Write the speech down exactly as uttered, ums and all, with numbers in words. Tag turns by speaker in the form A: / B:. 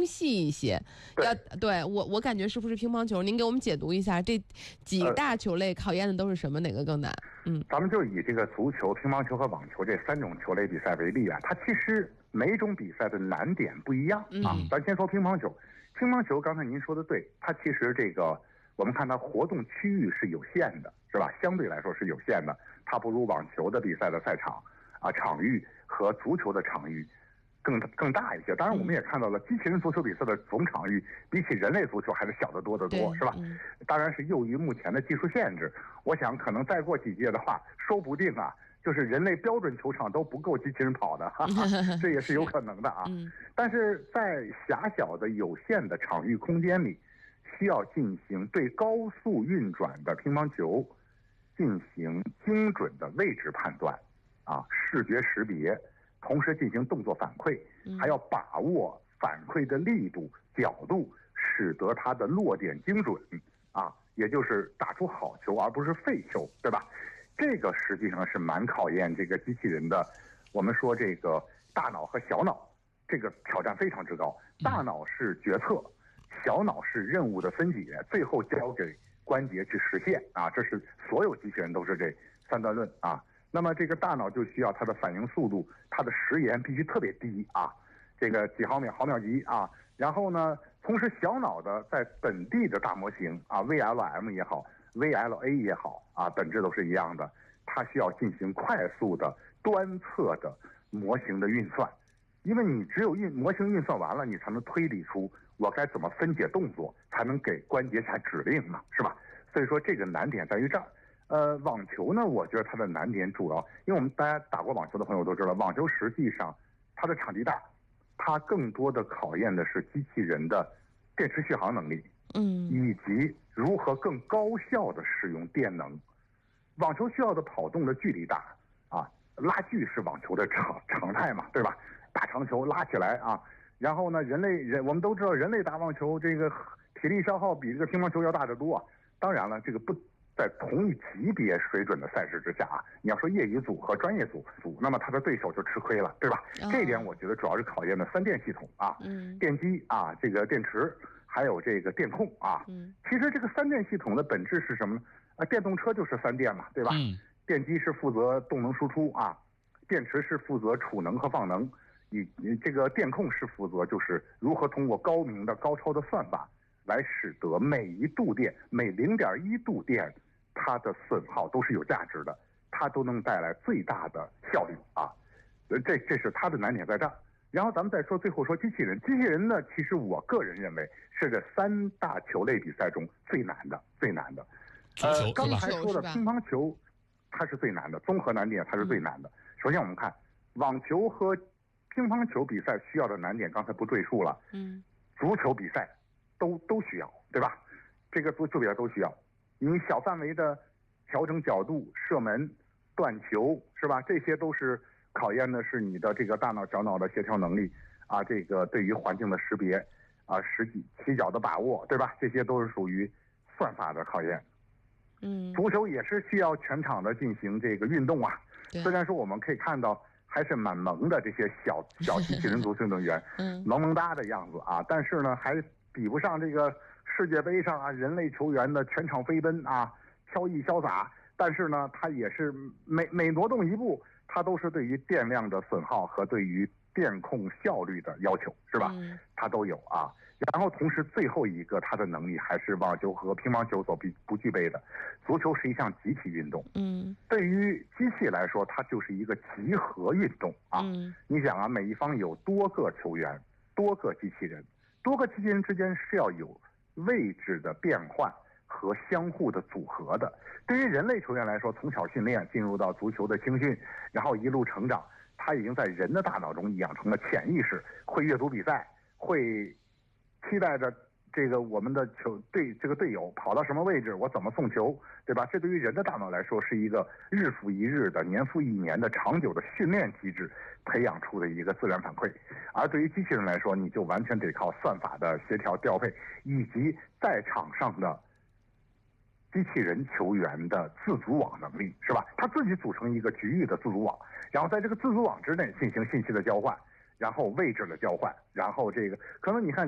A: 细一些。要对我我感觉是不是乒乓球？您给我们解读一下这几大球类考验的都是什么？哪个更难？嗯，
B: 咱们就以这个足球、乒乓球和网球这三种球类比赛为例啊，它其实每种比赛的难点不一样啊。嗯、咱先说乒乓球，乒乓球刚才您说的对，它其实这个我们看它活动区域是有限的，是吧？相对来说是有限的，它不如网球的比赛的赛场啊场域和足球的场域更更大一些。当然，我们也看到了机器人足球比赛的总场域比起人类足球还是小得多得多，是吧？嗯、当然是由于目前的技术限制，我想可能再过几届的话，说不定啊，就是人类标准球场都不够机器人跑的，哈哈，这也是有可能的啊。嗯、但是在狭小的有限的场域空间里，需要进行对高速运转的乒乓球进行精准的位置判断啊，视觉识别。同时进行动作反馈，还要把握反馈的力度、角度，使得它的落点精准啊，也就是打出好球而不是废球，对吧？这个实际上是蛮考验这个机器人的。我们说这个大脑和小脑，这个挑战非常之高。大脑是决策，小脑是任务的分解，最后交给关节去实现啊。这是所有机器人都是这三段论啊。那么这个大脑就需要它的反应速度，它的时延必须特别低啊，这个几毫秒毫秒级啊。然后呢，同时小脑的在本地的大模型啊 ，V L M 也好 ，V L A 也好啊，本质都是一样的，它需要进行快速的端侧的模型的运算，因为你只有运模型运算完了，你才能推理出我该怎么分解动作，才能给关节下指令嘛，是吧？所以说这个难点在于这儿。呃，网球呢，我觉得它的难点主要，因为我们大家打过网球的朋友都知道，网球实际上它的场地大，它更多的考验的是机器人的电池续航能力，嗯，以及如何更高效的使用电能。网球需要的跑动的距离大啊，拉锯是网球的常常态嘛，对吧？大长球拉起来啊，然后呢，人类人我们都知道，人类打网球这个体力消耗比这个乒乓球要大得多。当然了，这个不。在同一级别水准的赛事之下啊，你要说业余组和专业组组，那么他的对手就吃亏了，对吧？哦、这一点我觉得主要是考验的三电系统啊，嗯、电机啊，这个电池，还有这个电控啊。嗯、其实这个三电系统的本质是什么呢？啊，电动车就是三电嘛，对吧？嗯、电机是负责动能输出啊，电池是负责储能和放能，以这个电控是负责就是如何通过高明的高超的算法来使得每一度电每零点一度电。它的损耗都是有价值的，它都能带来最大的效率啊，这这是它的难点在这儿。然后咱们再说，最后说机器人，机器人呢，其实我个人认为是这三大球类比赛中最难的，最难的。呃，刚才说的乒乓球，它是最难的，综合难点它是最难的。嗯、首先我们看网球和乒乓球比赛需要的难点，刚才不赘述了。嗯，足球比赛都都需要，对吧？这个足球比赛都需要。你小范围的调整角度、射门、断球，是吧？这些都是考验的是你的这个大脑、小脑的协调能力啊，这个对于环境的识别啊，实际起脚的把握，对吧？这些都是属于算法的考验。嗯，足球也是需要全场的进行这个运动啊。虽然说我们可以看到还是蛮萌的这些小小机器人足球运动员，嗯，萌萌哒的样子啊，但是呢，还比不上这个。世界杯上啊，人类球员的全场飞奔啊，飘逸潇洒，但是呢，它也是每每挪动一步，它都是对于电量的损耗和对于电控效率的要求，是吧？嗯、它都有啊。然后同时最后一个，它的能力还是网球和乒乓球所必不具备的。足球是一项集体运动，嗯，对于机器来说，它就是一个集合运动啊。嗯、你想啊，每一方有多个球员，多个机器人，多个机器人之间是要有位置的变换和相互的组合的。对于人类球员来说，从小训练进入到足球的青训，然后一路成长，他已经在人的大脑中养成了潜意识，会阅读比赛，会期待着这个我们的球队这个队友跑到什么位置，我怎么送球，对吧？这对于人的大脑来说是一个日复一日的、年复一年的长久的训练机制培养出的一个自然反馈。而对于机器人来说，你就完全得靠算法的协调调配，以及在场上的机器人球员的自组网能力，是吧？他自己组成一个局域的自组网，然后在这个自组网之内进行信息的交换，然后位置的交换，然后这个可能你看